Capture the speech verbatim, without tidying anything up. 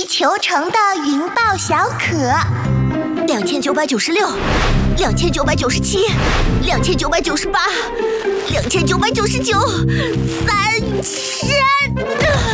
击球城的云豹小可，两千九百九十六，两千九百九十七，两千九百九十八，两千九百九十九，三千。